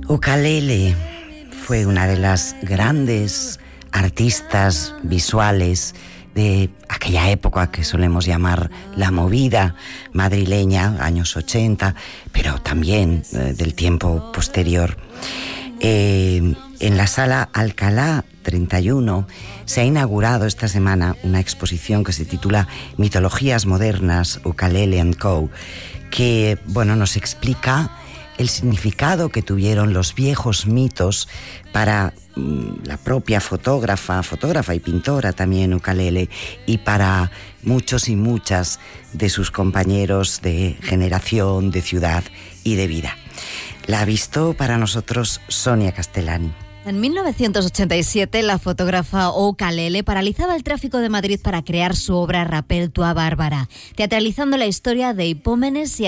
Ukulele fue una de las grandes artistas visuales de aquella época que solemos llamar la movida madrileña, años 80, pero también del tiempo posterior. En la Sala Alcalá 31 se ha inaugurado esta semana una exposición que se titula Mitologías Modernas, Ukulele & Co., que nos explica el significado que tuvieron los viejos mitos para la propia fotógrafa y pintora también ukulele, y para muchos y muchas de sus compañeros de generación, de ciudad y de vida. La ha visto para nosotros Sonia Castellani. En 1987, la fotógrafa Ukulele paralizaba el tráfico de Madrid para crear su obra Rappel tua Bárbara, teatralizando la historia de Hipómenes y